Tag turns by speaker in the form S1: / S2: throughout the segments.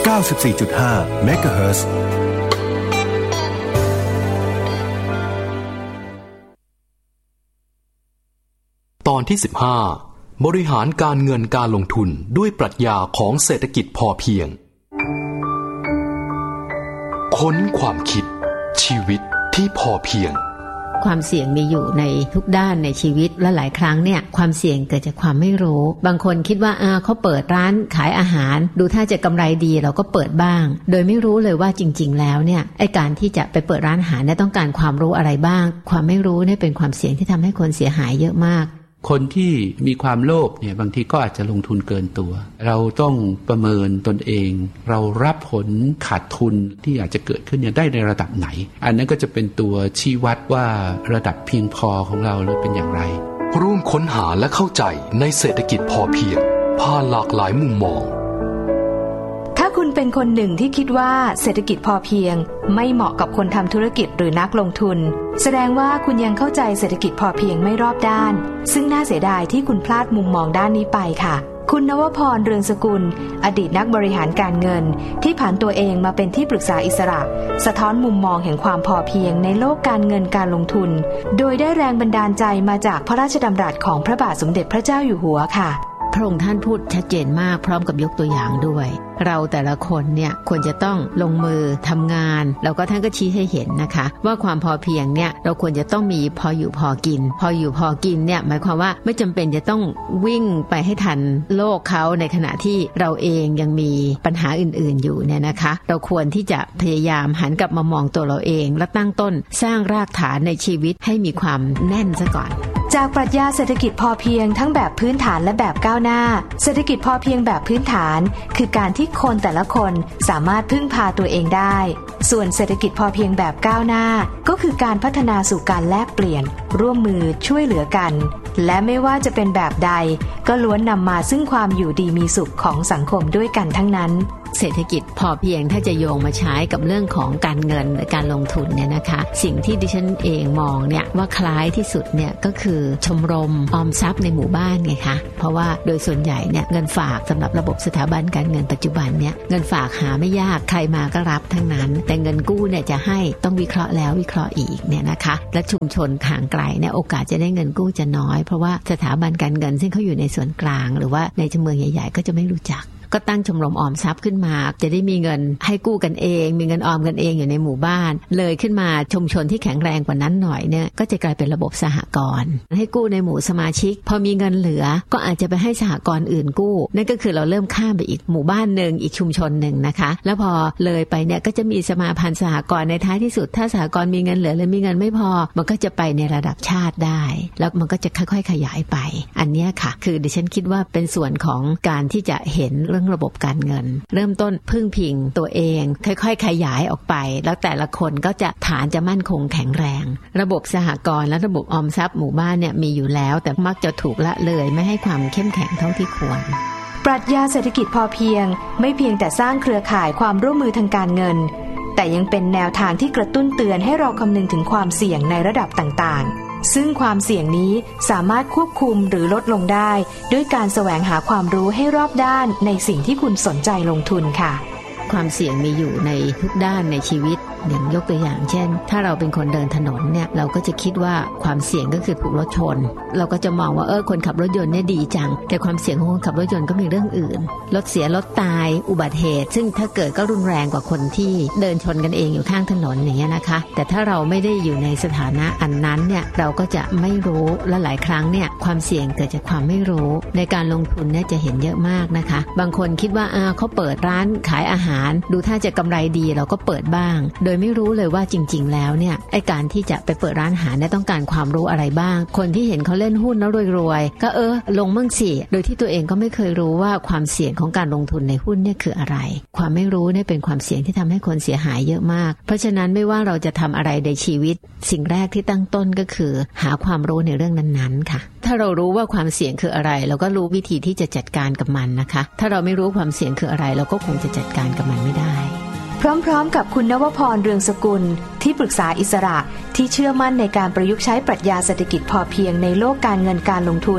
S1: 94.5 เมกะเฮิรตซ์
S2: ตอนที่15บริหารการเงินการลงทุนด้วยปรัชญาของเศรษฐกิจพอเพียงค้นความคิดชีวิตที่พอเพียง
S3: ความเสี่ยงมีอยู่ในทุกด้านในชีวิตและหลายครั้งเนี่ยความเสี่ยงเกิดจากความไม่รู้บางคนคิดว่าเขาเปิดร้านขายอาหารดูท่าจะกำไรดีเราก็เปิดบ้างโดยไม่รู้เลยว่าจริงๆแล้วเนี่ยไอ้การที่จะไปเปิดร้านอาหารเนี่ยต้องการความรู้อะไรบ้างความไม่รู้เนี่ยเป็นความเสี่ยงที่ทำให้คนเสียหายเยอะมาก
S4: คนที่มีความโลภเนี่ยบางทีก็อาจจะลงทุนเกินตัวเราต้องประเมินตนเองเรารับผลขาดทุนที่อาจจะเกิดขึ้นเนี่ยได้ในระดับไหนอันนั้นก็จะเป็นตัวชี้วัดว่าระดับเพียงพอของเราหรือเป็นอย่างไร
S2: ร่วมค้นหาและเข้าใจในเศรษฐกิจพอเพียงผ่านหลากหลายมุมมอง
S5: ถ้าคุณเป็นคนหนึ่งที่คิดว่าเศรษฐกิจพอเพียงไม่เหมาะกับคนทำธุรกิจหรือนักลงทุนแสดงว่าคุณยังเข้าใจเศรษฐกิจพอเพียงไม่รอบด้านซึ่งน่าเสียดายที่คุณพลาดมุมมองด้านนี้ไปค่ะคุณนวพร เรืองสกุลอดีตนักบริหารการเงินที่ผ่านตัวเองมาเป็นที่ปรึกษาอิสระสะท้อนมุมมองแห่งความพอเพียงในโลกการเงินการลงทุนโดยได้แรงบันดาลใจมาจากพระราชดำรัสของพระบาทสมเด็จพระเจ้าอยู่หัวค่ะ
S3: พระองค์ท่านพูดชัดเจนมากพร้อมกับยกตัวอย่างด้วยเราแต่ละคนเนี่ยควรจะต้องลงมือทำงานแล้วก็ท่านก็ชี้ให้เห็นนะคะว่าความพอเพียงเนี่ยเราควรจะต้องมีพออยู่พอกินพออยู่พอกินเนี่ยหมายความว่าไม่จำเป็นจะต้องวิ่งไปให้ทันโลกเขาในขณะที่เราเองยังมีปัญหาอื่นๆอยู่เนี่ยนะคะเราควรที่จะพยายามหันกลับมามองตัวเราเองและตั้งต้นสร้างรากฐานในชีวิตให้มีความแน่นซะก่อน
S5: จากปรัชญาเศรษฐกิจพอเพียงทั้งแบบพื้นฐานและแบบก้าวหน้าเศรษฐกิจพอเพียงแบบพื้นฐานคือการที่คนแต่ละคนสามารถพึ่งพาตัวเองได้ส่วนเศรษฐกิจพอเพียงแบบก้าวหน้าก็คือการพัฒนาสู่การแลกเปลี่ยนร่วมมือช่วยเหลือกันและไม่ว่าจะเป็นแบบใดก็ล้วนนำมาซึ่งความอยู่ดีมีสุขของสังคมด้วยกันทั้งนั้น
S3: เศรษฐกิจพอเพียงถ้าจะโยงมาใช้กับเรื่องของการเงินหรือการลงทุนเนี่ยนะคะสิ่งที่ดิฉันเองมองเนี่ยว่าคล้ายที่สุดเนี่ยก็คือชมรมออมทรัพย์ในหมู่บ้านไงคะเพราะว่าโดยส่วนใหญ่เนี่ยเงินฝากสำหรับระบบสถาบันการเงินปัจจุบันเนี่ยเงินฝากหาไม่ยากใครมาก็รับทั้งนั้นแต่เงินกู้เนี่ยจะให้ต้องวิเคราะห์แล้ววิเคราะห์อีกเนี่ยนะคะและชุมชนห่างไกลเนี่ยโอกาสจะได้เงินกู้จะน้อยเพราะว่าสถาบันการเงินซึ่งเขาอยู่ในส่วนกลางหรือว่าในเมืองใหญ่ๆก็จะไม่รู้จักก็ตั้งชมรมออมทรัพย์ขึ้นมาจะได้มีเงินให้กู้กันเองมีเงินออมกันเองอยู่ในหมู่บ้านเลยขึ้นมาชุมชนที่แข็งแรงกว่านั้นหน่อยเนี่ยก็จะกลายเป็นระบบสหกรณ์ให้กู้ในหมู่สมาชิกพอมีเงินเหลือก็อาจจะไปให้สหกรณ์อื่นกู้นั่นก็คือเราเริ่มข้ามไปอีกหมู่บ้านนึงอีกชุมชนนึงนะคะแล้วพอเลยไปเนี่ยก็จะมีสมาพันธ์สหกรณ์ในท้ายที่สุดถ้าสหกรณ์มีเงินเหลือหรือมีเงินไม่พอมันก็จะไปในระดับชาติได้แล้วมันก็จะค่อยๆขยายไปอันนี้ค่ะคือดิฉันคิดว่าเป็นส่วนของการที่จะเห็นเรื่องระบบการเงินเริ่มต้นพึ่งพิงตัวเองค่อยๆขยายออกไปแล้วแต่ละคนก็จะฐานจะมั่นคงแข็งแรงระบบสหกรณ์และระบบออมทรัพย์หมู่บ้านเนี่ยมีอยู่แล้วแต่มักจะถูกละเลยไม่ให้ความเข้มแข็งเท่าที่ควร
S5: ปรัชญาเศรษฐกิจพอเพียงไม่เพียงแต่สร้างเครือข่ายความร่วมมือทางการเงินแต่ยังเป็นแนวทางที่กระตุ้นเตือนให้เราคำนึงถึงความเสี่ยงในระดับต่างๆซึ่งความเสี่ยงนี้สามารถควบคุมหรือลดลงได้ด้วยการแสวงหาความรู้ให้รอบด้านในสิ่งที่คุณสนใจลงทุนค่ะ
S3: ความเสี่ยงมีอยู่ในทุกด้านในชีวิตอย่างยกตัวอย่างเช่นถ้าเราเป็นคนเดินถนนเนี่ยเราก็จะคิดว่าความเสี่ยงก็คือถูกรถชนเราก็จะมองว่าคนขับรถยนต์เนี่ยดีจังแต่ความเสี่ยงของคนขับรถยนต์ก็มีเรื่องอื่นรถเสียรถตายอุบัติเหตุซึ่งถ้าเกิดก็รุนแรงกว่าคนที่เดินชนกันเองอยู่ข้างถนนอย่างเงี้ยนะคะแต่ถ้าเราไม่ได้อยู่ในสถานะอันนั้นเนี่ยเราก็จะไม่รู้และหลายครั้งเนี่ยความเสี่ยงเกิดจากความไม่รู้ในการลงทุนเนี่ยจะเห็นเยอะมากนะคะบางคนคิดว่าเขาเปิดร้านขายอาหารดูท่าจะกำไรดีเราก็เปิดบ้างโดยไม่รู้เลยว่าจริงๆแล้วเนี่ยไอ้การที่จะไปเปิดร้านอาหารเนี่ยต้องการความรู้อะไรบ้างคนที่เห็นเขาเล่นหุ้นแล้วรวยๆก็ลงมั่งสิโดยที่ตัวเองก็ไม่เคยรู้ว่าความเสี่ยงของการลงทุนในหุ้นเนี่ยคืออะไรความไม่รู้เนี่ยเป็นความเสี่ยงที่ทำให้คนเสียหายเยอะมากเพราะฉะนั้นไม่ว่าเราจะทำอะไรในชีวิตสิ่งแรกที่ตั้งต้นก็คือหาความรู้ในเรื่องนั้นๆค่ะถ้าเรารู้ว่าความเสี่ยงคืออะไรเราก็รู้วิธีที่จะจัดการกับมันนะคะถ้าเราไม่รู้ความเสี่ยงคืออะไรเราก็คงจะจัดการกับมันไม่ได้
S5: พร้อมๆกับคุณนวพร เรืองสกุลที่ปรึกษาอิสระที่เชื่อมั่นในการประยุกต์ใช้ปรัชญาเศรษฐกิจพอเพียงในโลกการเงินการลงทุน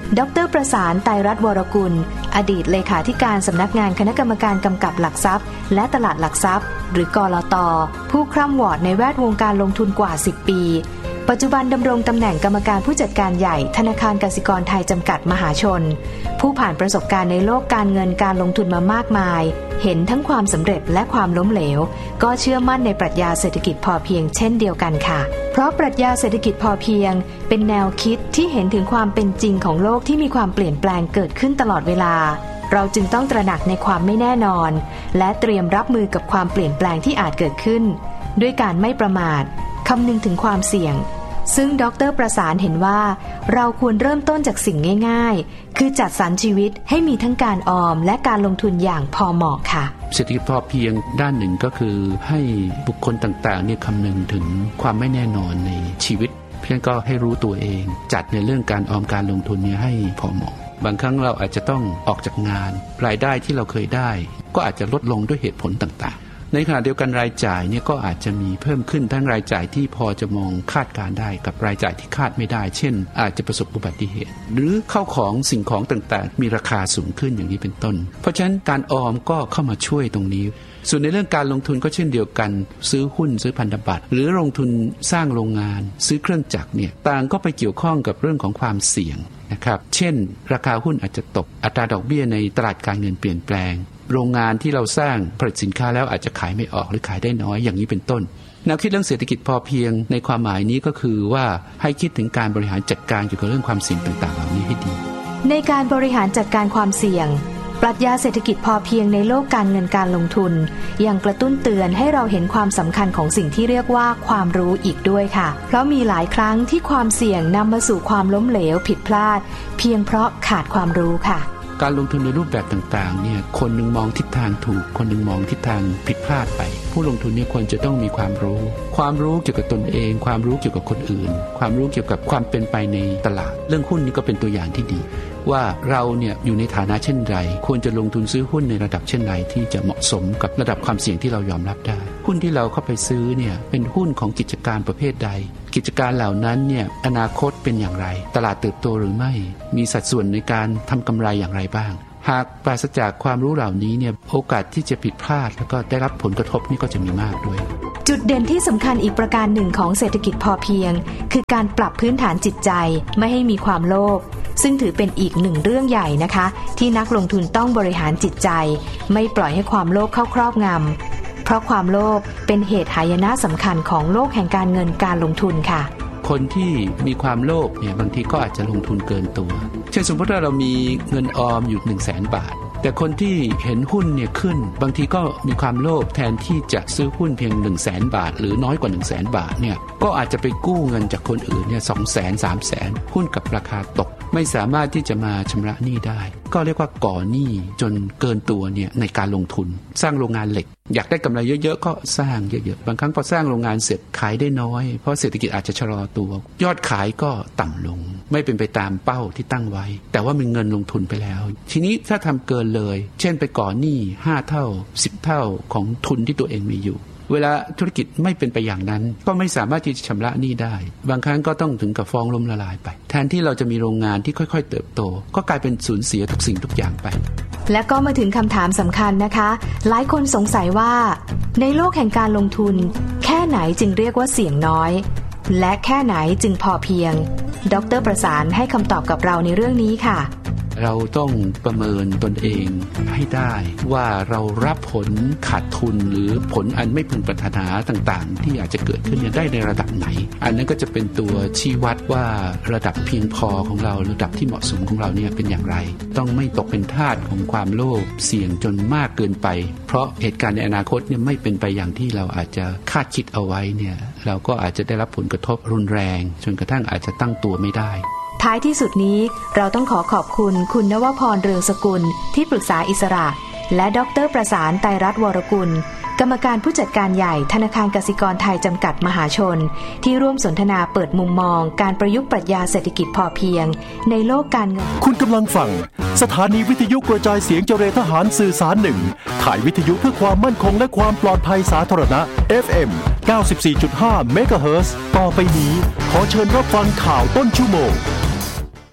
S5: ดร.ประสานไตรรัตน์วรกุลอดีตเลขาธิการสำนักงานคณะกรรมการกำกับหลักทรัพย์และตลาดหลักทรัพย์หรือกลต.ผู้คร่ำวอร์ดในแวดวงการลงทุนกว่า10ปีปัจจุบันดำรงตำแหน่งกรรมการผู้จัดการใหญ่ธนาคารกสิกรไทยจำกัดมหาชนผู้ผ่านประสบการณ์ในโลกการเงินการลงทุนมามากมายเห็นทั้งความสำเร็จและความล้มเหลวก็เชื่อมั่นในปรัชญาเศรษฐกิจพอเพียงเช่นเดียวกันค่ะเพราะปรัชญาเศรษฐกิจพอเพียงเป็นแนวคิดที่เห็นถึงความเป็นจริงของโลกที่มีความเปลี่ยนแปลงเกิดขึ้นตลอดเวลาเราจึงต้องตระหนักในความไม่แน่นอนและเตรียมรับมือกับความเปลี่ยนแปลงที่อาจเกิดขึ้นด้วยการไม่ประมาทคำนึงถึงความเสี่ยงซึ่งดร.ประสานเห็นว่าเราควรเริ่มต้นจากสิ่งง่ายๆคือจัดสรรชีวิตให้มีทั้งการออมและการลงทุนอย่างพอเหมาะค่ะ
S4: เศรษฐกิจพอเพียงด้านหนึ่งก็คือให้บุคคลต่างๆเนี่ยคำนึงถึงความไม่แน่นอนในชีวิตเพียงก็ให้รู้ตัวเองจัดในเรื่องการออมการลงทุนเนี่ยให้พอเหมาะบางครั้งเราอาจจะต้องออกจากงานรายได้ที่เราเคยได้ก็อาจจะลดลงด้วยเหตุผลต่างๆในขณะเดียวกันรายจ่ายเนี่ยก็อาจจะมีเพิ่มขึ้นทั้งรายจ่ายที่พอจะมองคาดการได้กับรายจ่ายที่คาดไม่ได้เช่นอาจจะประสบอุบัติเหตุหรือเข้าของสิ่งของต่างๆมีราคาสูงขึ้นอย่างนี้เป็นต้นเพราะฉะนั้นการออมก็เข้ามาช่วยตรงนี้ส่วนในเรื่องการลงทุนก็เช่นเดียวกันซื้อหุ้นซื้อพันธบัตรหรือลงทุนสร้างโรงงานซื้อเครื่องจักรเนี่ยต่างก็ไปเกี่ยวข้องกับเรื่องของความเสี่ยงนะครับเช่นราคาหุ้นอาจจะตกอัตราดอกเบี้ยในตลาดการเงินเปลี่ยนแปลงโรงงานที่เราสร้างผลิตสินค้าแล้วอาจจะขายไม่ออกหรือขายได้น้อยอย่างนี้เป็นต้นแนวคิดเรื่องเศรษฐกิจพอเพียงในความหมายนี้ก็คือว่าให้คิดถึงการบริหารจัดการเกี่ยวกับเรื่องความเสี่ยงต่างๆเหล่านี้ให้ดี
S5: ในการบริหารจัดการความเสี่ยงปรัชญาเศรษฐกิจพอเพียงในโลกการเงินการลงทุนยังกระตุ้นเตือนให้เราเห็นความสำคัญของสิ่งที่เรียกว่าความรู้อีกด้วยค่ะเพราะมีหลายครั้งที่ความเสี่ยงนำมาสู่ความล้มเหลวผิดพลาดเพียงเพราะขาดความรู้ค่ะ
S4: การลงทุนในรูปแบบต่างๆเนี่ยคนนึงมองทิศทางถูกคนนึงมองทิศทางผิดพลาดไปผู้ลงทุนเนี่ยควรจะต้องมีความรู้เกี่ยวกับตนเองความรู้เกี่ยวกับคนอื่นความรู้เกี่ยวกับความเป็นไปในตลาดเรื่องหุ้นนี่ก็เป็นตัวอย่างที่ดีว่าเราเนี่ยอยู่ในฐานะเช่นไรควรจะลงทุนซื้อหุ้นในระดับเช่นไรที่จะเหมาะสมกับระดับความเสี่ยงที่เรายอมรับได้หุ้นที่เราเข้าไปซื้อเนี่ยเป็นหุ้นของกิจการประเภทใดกิจการเหล่านั้นเนี่ยอนาคตเป็นอย่างไรตลาดเติบโตหรือไม่มีสัดส่วนในการทำกำไรอย่างไรบ้างหากปราศจากความรู้เหล่านี้เนี่ยโอกาสที่จะผิดพลาดแล้วก็ได้รับผลกระทบนี่ก็จะมีมากด้วย
S5: จุดเด่นที่สำคัญอีกประการหนึ่งของเศรษฐกิจพอเพียงคือการปรับพื้นฐานจิตใจไม่ให้มีความโลภซึ่งถือเป็นอีกหนึ่งเรื่องใหญ่นะคะที่นักลงทุนต้องบริหารจิตใจไม่ปล่อยให้ความโลภเข้าครอบงำเพราะความโลภเป็นเหตุหายนะสำคัญของโลกแห่งการเงินการลงทุนค่ะ
S4: คนที่มีความโลภเนี่ยบางทีก็อาจจะลงทุนเกินตัวเช่นสมมติว่าเรามีเงินออมอยู่ 100,000 บาทแต่คนที่เห็นหุ้นเนี่ยขึ้นบางทีก็มีความโลภแทนที่จะซื้อหุ้นเพียง 100,000 บาทหรือน้อยกว่า 100,000 บาทเนี่ยก็อาจจะไปกู้เงินจากคนอื่นเนี่ย 200,000 300,000 หุ้นกับราคาตกไม่สามารถที่จะมาชำระหนี้ได้ก็เรียกว่าก่อหนี้จนเกินตัวเนี่ยในการลงทุนสร้างโรงงานเหล็กอยากได้กำไรเยอะๆก็สร้างเยอะๆบางครั้งพอสร้างโรงงานเสร็จขายได้น้อยเพราะเศรษฐกิจอาจจะชะลอตัวยอดขายก็ต่ำลงไม่เป็นไปตามเป้าที่ตั้งไว้แต่ว่ามีเงินลงทุนไปแล้วทีนี้ถ้าทำเกินเลยเช่นไปก่อหนี้5 เท่า10 เท่าของทุนที่ตัวเองมีอยู่เวลาธุรกิจไม่เป็นไปอย่างนั้นก็ไม่สามารถที่จะชำระหนี้ได้บางครั้งก็ต้องถึงกับฟ้องล้มละลายไปแทนที่เราจะมีโรงงานที่ค่อยๆเติบโตก็กลายเป็นสูญเสียทุกสิ่งทุกอย่างไป
S5: และก็มาถึงคำถามสำคัญนะคะหลายคนสงสัยว่าในโลกแห่งการลงทุนแค่ไหนจึงเรียกว่าเสี่ยงน้อยและแค่ไหนจึงพอเพียงดร.ประสานให้คำตอบกับเราในเรื่องนี้ค่ะ
S4: เราต้องประเมินตนเองให้ได้ว่าเรารับผลขาดทุนหรือผลอันไม่พึงปรารถนาต่างๆที่อาจจะเกิดขึ้นได้ในระดับไหนอันนั้นก็จะเป็นตัวชี้วัดว่าระดับเพียงพอของเราระดับที่เหมาะสมของเราเนี่ยเป็นอย่างไรต้องไม่ตกเป็นทาสของความโลภเสี่ยงจนมากเกินไปเพราะเหตุการณ์ในอนาคตเนี่ยไม่เป็นไปอย่างที่เราอาจจะคาดคิดเอาไว้เนี่ยเราก็อาจจะได้รับผลกระทบรุนแรงจนกระทั่งอาจจะตั้งตัวไม่ได้
S5: ท้ายที่สุดนี้เราต้องขอบคุณคุณนวพรเรืองสกุลที่ปรึกษาอิสระและดร.ประสานไตรรัตน์วรกุลกรรมการผู้จัดการใหญ่ธนาคารกสิกรไทยจำกัดมหาชนที่ร่วมสนทนาเปิดมุมมองการประยุกต์ปรัชญาเศรษฐกิจพอเพียงในโลกการเงิน
S1: คุณกำลังฟังสถานีวิทยุกระจายเสียงเจรทหารสื่อสาร1ถ่ายวิทยุเพื่อความมั่นคงและความปลอดภัยสาธารณะ FM 94.5 เมกะเฮิรตซ์ต่อไปนี้ขอเชิญรับฟังข่าวต้นชั่วโมง